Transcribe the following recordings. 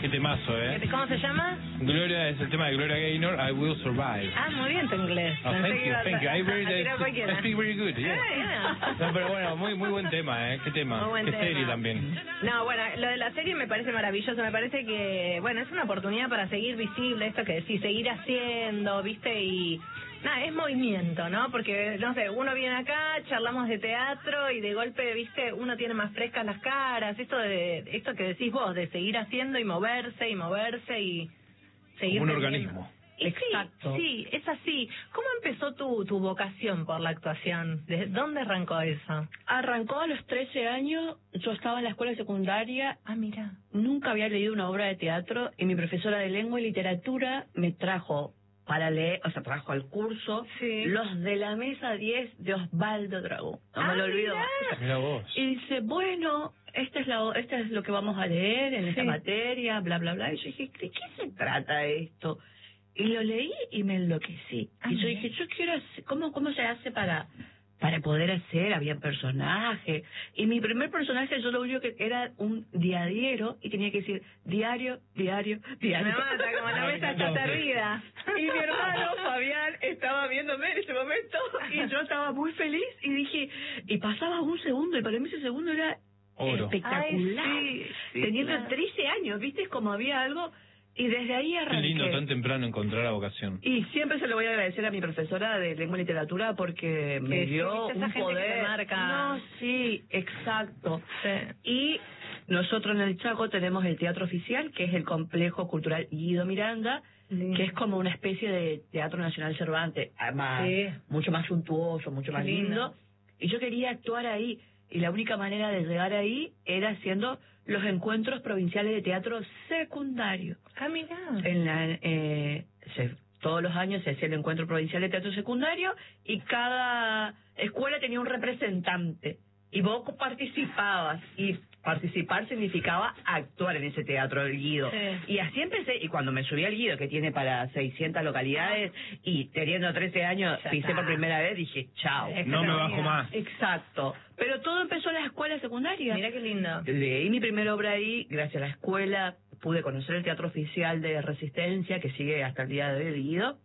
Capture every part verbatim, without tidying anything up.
Qué temazo, ¿eh? ¿Cómo se llama? Gloria, es el tema de Gloria Gaynor, I Will Survive. Ah, muy bien tu inglés. Oh, thank you, thank you. I, very, a tirar I, cualquiera. I speak very good, yeah. Ah, yeah. No, pero bueno, muy muy buen tema, ¿eh? Qué tema. Muy buen Qué tema. serie también. No, bueno, lo de la serie me parece maravilloso. Me parece que, bueno, es una oportunidad para seguir visible esto que decís, seguir haciendo, ¿viste? Y nada, es movimiento, ¿no? Porque, no sé, uno viene acá, charlamos de teatro y de golpe, ¿viste? Uno tiene más frescas las caras. Esto de esto que decís vos, de seguir haciendo y moverse y moverse y seguir... Como un teniendo. organismo. Y Exacto. Sí, sí, es así. ¿Cómo empezó tu, tu vocación por la actuación? ¿Desde dónde arrancó eso? Arrancó a los trece años, yo estaba en la escuela secundaria, Ah, mira. nunca había leído una obra de teatro y mi profesora de lengua y literatura me trajo para leer, o sea, trajo al curso Sí. Los de la Mesa diez de Osvaldo Dragón. No me Ah, lo olvido mirá. más. Mira vos. Y dice, bueno, esta es, la, esta es lo que vamos a leer en esta Sí. materia, bla, bla, bla. Y yo dije, ¿de qué se trata esto? Y lo leí y me enloquecí. Ah, y yo mira. dije, yo quiero hacer, ¿cómo, cómo se hace para para poder hacer? Había personajes. Y mi primer personaje, yo lo único que era un diariero y tenía que decir diario, diario, diario. Me mata, como la mesa está servida. Y mi hermano Fabián estaba viéndome en ese momento y yo estaba muy feliz y dije, y pasaba un segundo y para mí ese segundo era Oro. espectacular. Ay, sí, sí, Teniendo claro. trece años, ¿viste? Como había algo y desde ahí Qué arranqué. lindo tan temprano encontrar la vocación. Y siempre se lo voy a agradecer a mi profesora de lengua y literatura porque me Sí, dio sí, esa un gente que poder. te marca. No, sí, exacto. Sí. Y nosotros en el Chaco tenemos el Teatro Oficial, que es el Complejo Cultural Guido Miranda, Lindo. que es como una especie de Teatro Nacional Cervantes, además, Sí. mucho más suntuoso, mucho Qué más lindo. lindo. Y yo quería actuar ahí. Y la única manera de llegar ahí era haciendo los encuentros provinciales de teatro secundario. Ah, mira. En la, eh, se, todos los años se hacía el encuentro provincial de teatro secundario y cada escuela tenía un representante y vos participabas y participar significaba actuar en ese teatro del Guido. Sí. Y así empecé, y cuando me subí al Guido, que tiene para seiscientas localidades, y teniendo trece años Ya pisé está. por primera vez, dije, chao. Esta No es me la bajo mía. más. Exacto. Pero todo empezó en la escuela secundaria. Mira qué lindo. Leí mi primera obra ahí, gracias a la escuela pude conocer el Teatro Oficial de Resistencia, que sigue hasta el día de hoy, el Guido.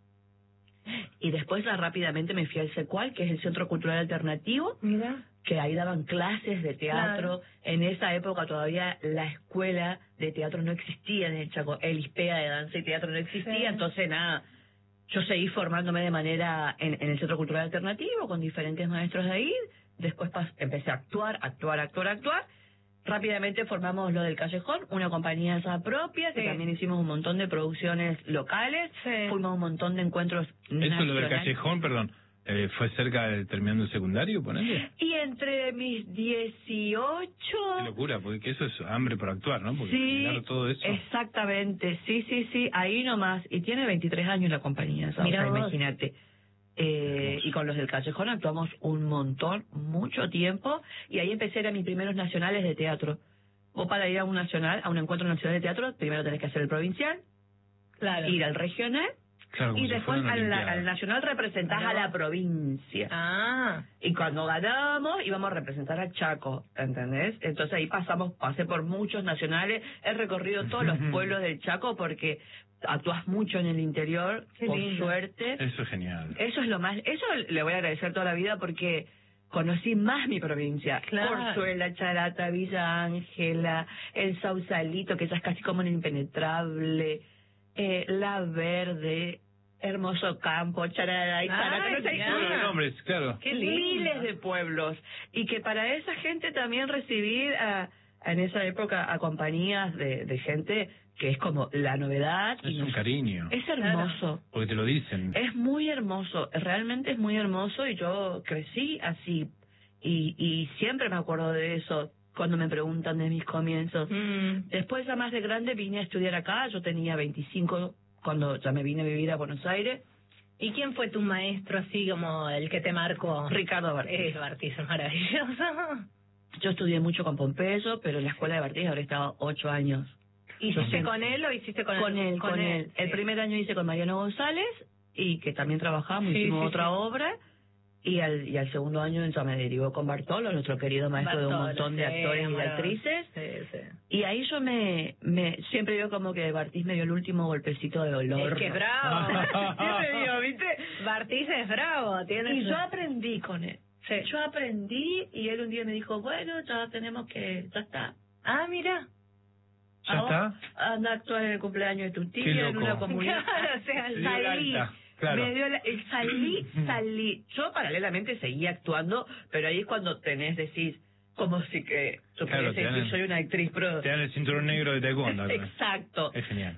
Y después ah, rápidamente me fui al CECUAL, que es el Centro Cultural Alternativo, Mira. que ahí daban clases de teatro. Claro. En esa época todavía la escuela de teatro no existía en el Chaco, el ISPEA de danza y teatro no existía, Sí. entonces nada, yo seguí formándome de manera en, en el Centro Cultural Alternativo con diferentes maestros de ahí, después pas, empecé a actuar, actuar, actuar, actuar. Rápidamente formamos lo del Callejón, una compañía esa propia, que Sí. también hicimos un montón de producciones locales, Sí. fuimos a un montón de encuentros Eso lo del nacionales. callejón, perdón, eh, fue cerca de terminando el secundario, ponele. Y entre mis Qué dieciocho... locura, porque eso es hambre por actuar, ¿no? Porque Sí, mirar todo eso. exactamente, sí, sí, sí, ahí nomás. Y tiene veintitrés años la compañía, esa, Mirá o sea, vos. imagínate. Eh, Hermoso. y con los del Callejón actuamos un montón, mucho tiempo, y ahí empecé a ir a mis primeros nacionales de teatro. Vos para ir a un nacional, a un encuentro nacional de teatro, primero tenés que hacer el provincial, Claro. ir al regional, Claro, como y si después fuera una al, olimpiada. al nacional representás Mirá a la vos. provincia. Ah. Y cuando ganamos íbamos a representar a Chaco, ¿entendés? Entonces ahí pasamos, pasé por muchos nacionales, he recorrido todos los pueblos del Chaco porque actúas mucho en el interior, Qué por lindo. suerte. Eso es genial. Eso es lo más, eso le voy a agradecer toda la vida porque conocí más mi provincia. Claro. Orzuela, Charata, Villa Ángela, el Sausalito, que ya es casi como un impenetrable, eh, La Verde, Hermoso Campo, Charada y Charata. Ay, no sé, ya. Todos los nombres, claro. Qué lindo. miles de pueblos. Y que para esa gente también recibir a, en esa época a compañías de, de gente que es como la novedad. Es y un nos- cariño. es hermoso. Porque te lo dicen. Es muy hermoso, realmente es muy hermoso y yo crecí así y, y siempre me acuerdo de eso cuando me preguntan de mis comienzos. Mm. Después ya más de grande vine a estudiar acá, yo tenía veinticinco cuando ya me vine a vivir a Buenos Aires. ¿Y quién fue tu maestro así como el que te marcó? Ricardo Bartiz. Eh, Bartiz es maravilloso. Yo estudié mucho con Pompeyo, pero en la escuela de Bartiz habré estado ocho años. ¿Hiciste Sí. con él o hiciste con, Con él, con él. El sí. primer año hice con Mariano González, y que también trabajamos, Sí, hicimos sí, otra sí. obra, y al, y al segundo año ya me derivó con Bartolo, nuestro querido maestro de un Bartolo, montón de sí, actores y de amoroso. actrices, Sí, sí. Y ahí yo me, me siempre digo como que Bartiz me dio el último golpecito de dolor. Es que es bravo. Siempre digo, ¿viste? Bartiz es bravo. Tiene Y su- yo aprendí con él. Sí. Yo aprendí y él un día me dijo, bueno, ya tenemos que, ya está. Ah, mira. ¿Ya está? Anda a actuar en el cumpleaños de tu Qué tía en loco. una comunidad. Claro, o sea, Se dio el salí. alta, claro. Me dio la- eh, salí, salí. Yo paralelamente seguía actuando, pero ahí es cuando tenés, decís, como si que yo Claro, pudiese te dan decir, el- soy una actriz pro. Te dan el cinturón negro de taekwondo. ¿no? Exacto. Es genial.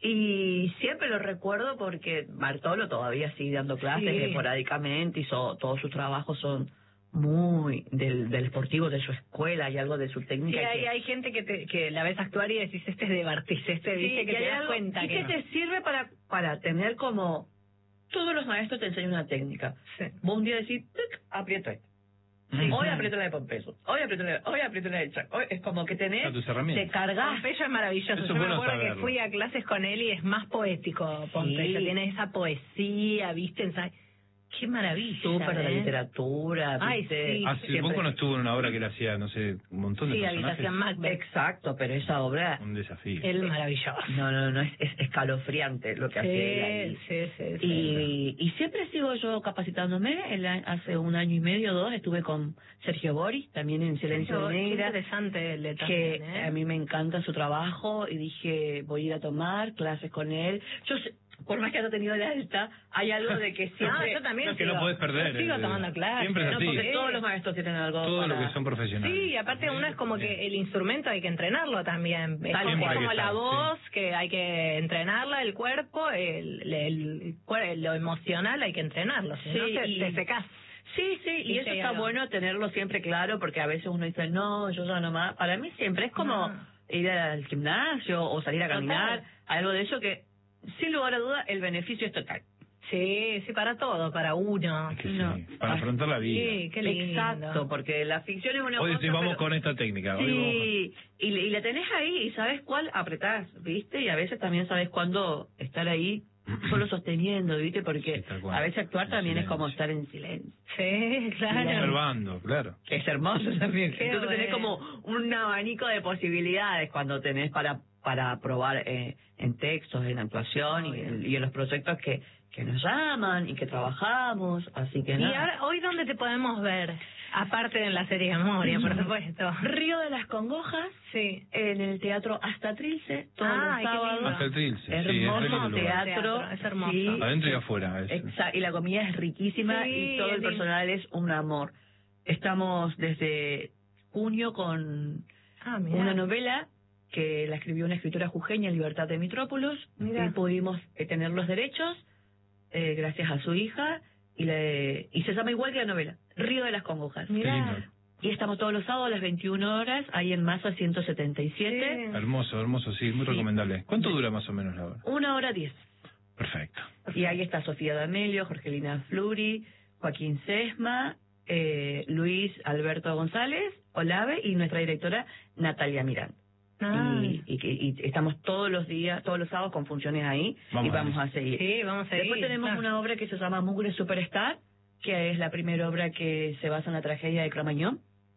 Y siempre lo recuerdo porque Bartolo todavía sigue dando clases Sí. esporádicamente y so- todos sus trabajos son muy del, del deportivo de su escuela y algo de su Sí, técnica. hay, que, hay gente que, te, que la ves actuar y decís, este es de Bartiz, este, Sí, viste, y que hay te das algo- cuenta y que... que te sirve para, para tener como... Todos los maestros te enseñan una técnica. Sí. Vos un día decís, tic, aprieto esto. Ujú. Hoy aprieto la de Pompeso. Hoy aprieto la de... Hoy aprieto la de Chac. Hoy es como que tenés... A tus herramientas. Te cargas. Pompeyo es maravilloso. Eso Yo es me bueno acuerdo que saberlo. fui a clases con él y es más poético Pompeyo. Sí. Tiene esa poesía, ¿viste? Esa- Qué maravilla. Súper de la ¿eh? literatura. Ay, ¿viste? sí. Hace Siempre- poco no estuvo en una obra que él hacía, no sé, un montón de Sí, personajes. Habitación Macbeth. Exacto, pero esa obra... Un desafío. Él maravilloso. No, no, no, es, es escalofriante lo que hace él ahí. Sí, sí, sí. sí. Y, y siempre sigo yo capacitándome. El a- hace un año y medio, dos, estuve con Sergio Boris, también en Silencio Qué de Negra, interesante él que también, ¿eh? a mí me encanta su trabajo y dije, voy a ir a tomar clases con él. Yo sé- por más que haya tenido la alta, hay algo de que siempre... Ah, yo también No, que sigo, no podés perder, yo sigo eh, tomando clases. siempre es ¿no? así. Porque Porque todos los maestros tienen algo Todo lo para- que son profesionales. Sí, y aparte uno es como que el instrumento hay que entrenarlo también. Es Tal como, cual. es como Hay que la estar, voz, que hay que entrenarla, el cuerpo, el, el, cuer- lo emocional hay que entrenarlo, si no Sí, te, y- te secás. Sí, sí, y Sí, eso sí, está algo. bueno tenerlo siempre claro, porque a veces uno dice, no, yo ya no más. Para mí siempre es como No. ir al gimnasio o salir a Total. caminar, algo de eso que, sin lugar a duda, el beneficio es total. Sí, sí, para todo, para uno. Es que No. sí, para afrontar la vida. Sí, qué lindo. Exacto, porque la ficción es una Hoy cosa, sí vamos pero- con esta técnica. Hoy vamos con- Sí, y, y la tenés ahí y sabes cuál apretás, ¿viste? Y a veces también sabes cuándo estar ahí solo sosteniendo, ¿viste? Porque Sí, tal cual. a veces actuar En también es silencio. como estar en silencio. Sí, claro. Observando, claro. Que es hermoso también. Qué Entonces tenés bueno. como un abanico de posibilidades cuando tenés para para probar eh, en textos, en actuación y en, y en los proyectos que, que nos llaman y que trabajamos, así que Y nada. ahora, ¿hoy dónde te podemos ver? Aparte de en la serie Memoria, por supuesto. Río de las Congojas, Sí. en el Teatro Hasta Trilce, todos Ay, los qué sábados. lindo. Hasta el Trilce, sí, es Hermoso lindo lugar. teatro, Teatro, es hermoso. sí. Adentro y afuera. es- Exacto, y la comida es riquísima Sí, y todo es el lindo. personal es un amor. Estamos desde junio con Ah, mira. una novela que la escribió una escritora jujeña, Libertad de Mitrópolis, Mirá. y pudimos eh, tener los derechos eh, gracias a su hija, y, le, y se llama igual que la novela, Río de las Congojas. Qué Mirá. lindo. Y estamos todos los sábados a las veintiuna horas, ahí en Masa ciento setenta y siete, Sí. Hermoso, hermoso, sí, muy Sí. recomendable. ¿Cuánto dura más o menos la obra? una hora diez. Perfecto. Y ahí está Sofía D'Amelio, Jorgelina Fluri, Joaquín Sesma, eh, Luis Alberto González, Olave y nuestra directora Natalia Mirán. Ah. Y, y, y estamos todos los días, todos los sábados con funciones ahí Vamos y a vamos ver. a seguir. Sí, vamos a Después ir, tenemos claro. una obra que se llama Mugre Superstar, que es la primera obra que se basa en la tragedia de Cromañón,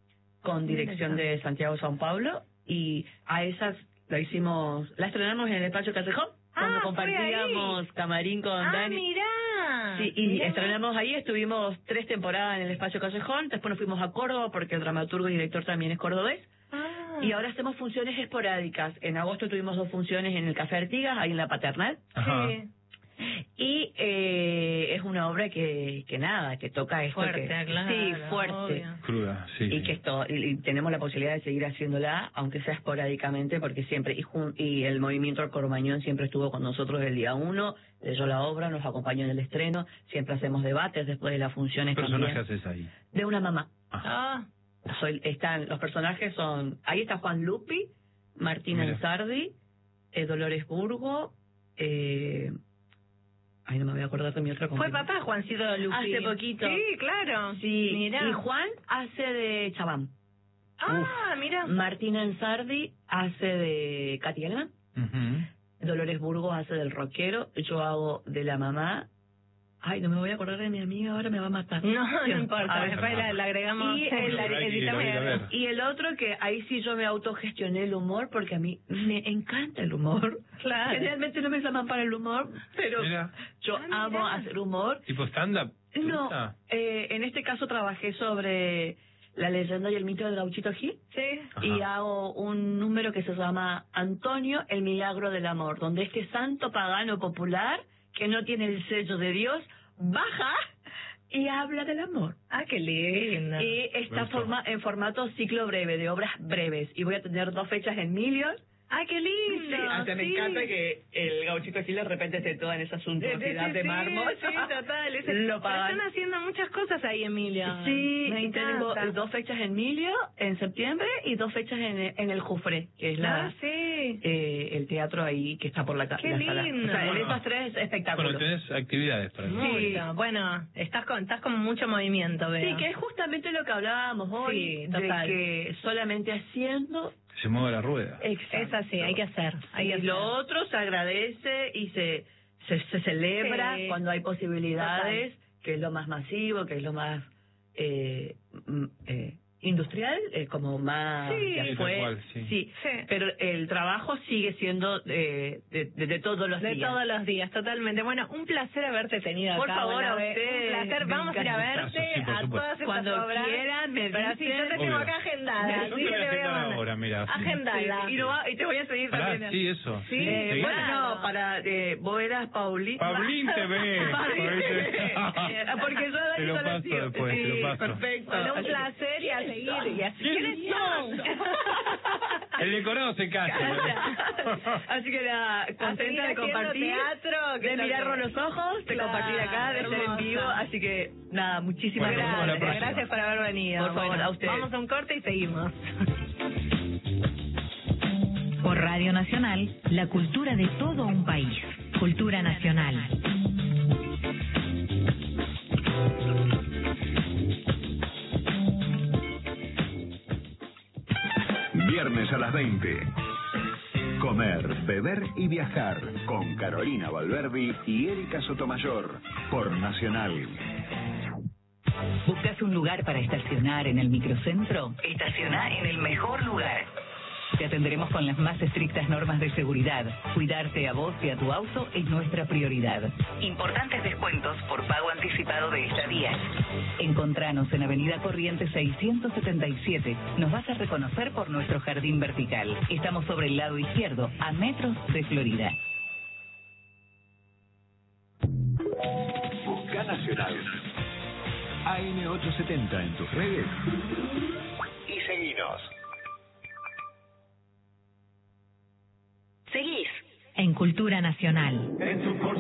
con dirección de Santiago San Paulo, y a esas la hicimos, la estrenamos en el Espacio Callejón, cuando Ah, fue compartíamos camarín con Ah, Dani. mirá. Sí, y Mirá. estrenamos ahí, estuvimos tres temporadas en el Espacio Callejón, después nos fuimos a Córdoba porque el dramaturgo y director también es cordobés, Ah. y ahora hacemos funciones esporádicas. En agosto tuvimos dos funciones en el Café Artigas, ahí en la Paternal, Ajá. Sí. y eh, es una obra que, que nada, que toca esto. Fuerte, que, claro. sí, fuerte. obvio. Cruda, sí. Y sí. que esto, y, y tenemos la posibilidad de seguir haciéndola, aunque sea esporádicamente, porque siempre, y, jun- y el movimiento Cromañón siempre estuvo con nosotros el día uno, leyó la obra, nos acompañó en el estreno, siempre hacemos debates después de las ¿Qué funciones personaje también. haces ahí? De una mamá. Ajá. Ah, Soy, están, los personajes son, ahí está Juan Lupi, Martina Mira. Ansardi, eh, Dolores Burgo, eh, ay, no me voy a acordar de mi otra fue compañera. papá Juancito Lupi. Hace poquito. Sí, claro. Sí, Mirá. y Juan hace de Chabán. Ah, mira. Martina Ansardi hace de Katy Alemán. Ujú. Dolores Burgos hace del rockero. Yo hago de la mamá. Ay, no me voy a acordar de mi amiga, ahora me va a matar. No, no importa, A ver. después la, la agregamos. Y el- la Hay que ir, editamos hay y que ver. agregamos. Y el otro que ahí sí yo me autogestioné el humor, porque a mí me encanta el humor. Claro. Generalmente no me llaman para el humor, pero Mira. yo Ah, mira. amo hacer humor. ¿Tipo stand-up? ¿Te No, gusta? eh, en este caso trabajé sobre la leyenda y el mito del Gauchito Gil. Sí. Y Ajá. hago un número que se llama Antonio, el milagro del amor, donde este santo pagano popular, que no tiene el sello de Dios, baja y habla del amor. Ah, qué lindo. Y está gustó. forma, en formato ciclo breve, de obras breves. Y voy a tener dos fechas en Million. Ah, qué lindo. Sí, hasta me sí. encanta que el Gauchito Gil de repente se toda en esa De- de- suntuosidad sí, de sí, mármol. Sí, total. Ese- Lo pero pagan. están haciendo muchas cosas ahí, Emilia. Sí, me y tengo encanta. dos fechas en Milio, en septiembre, y dos fechas en, en el Jufré, que es la Ah, sí. eh, el teatro ahí que está por la, ca- Qué la sala. lindo. O sea, en Bueno. esas tres espectáculos. Bueno, tenés actividades para hacer. Mucho. Bueno, estás con, estás con mucho movimiento, veo. Sí, que es justamente lo que hablábamos hoy, Sí, de total. que solamente haciendo... Se mueve la rueda. Es así, hay que hacer. Hay que y lo hacer. otro se agradece y se, se, se celebra Sí. cuando hay posibilidades, que es lo más masivo, que es lo más eh, mm, eh, industrial, eh, como más Sí. de Sí, tal afuera. cual, sí. Sí. Pero el trabajo sigue siendo de, de, de, de todos los De días. todos los días, totalmente. Bueno, un placer haberte tenido Por acá. favor, Buena a Vez. usted. Un placer. Me Vamos a ir a encanta. verte Sí, por a supuesto. todas estas Cuando obras. quieran, me Pero sí, yo te dicen. tengo Obvio. acá agendada. Yo Así te que voy a te voy a agendar mandar. ahora, mira. Agendala. Sí, y, no va- y te voy a seguir Pará, también. sí, eso. Sí, Eh, ¿Seguís? bueno, Claro. no, para eh, vos eras Paulín. Paulín T V. Paulín Paulín T V. T V. Eh, Porque yo Te lo paso después, te lo paso. Perfecto. Bueno, un Así- placer y a seguir. Y así. ¿Quiénes son? El decorado se calla. Así que nada, seguir contenta de haciendo compartir, teatro, que de tal mirarnos vez. los ojos, de Claro, compartir acá, de estar en hermosa. vivo. Así que nada, muchísimas Bueno, nos vemos la gracias. próxima. Gracias por haber venido. Por favor, Bueno, a ustedes. Vamos a un corte y seguimos. Por Radio Nacional, la cultura de todo un país. Cultura Nacional. Viernes a las veinte. Comer, beber y viajar con Carolina Valverdi y Erika Sotomayor por Nacional. ¿Buscas un lugar para estacionar en el microcentro? Estaciona en el mejor lugar. Te atenderemos con las más estrictas normas de seguridad. Cuidarte a vos y a tu auto es nuestra prioridad. Importantes descuentos por pago anticipado de estadías. Encontranos en Avenida Corrientes seiscientos setenta y siete. Nos vas a reconocer por nuestro jardín vertical. Estamos sobre el lado izquierdo, a metros de Florida. Busca Nacional. A M ochocientos setenta en tus redes. Y seguinos. Seguís en Cultura Nacional.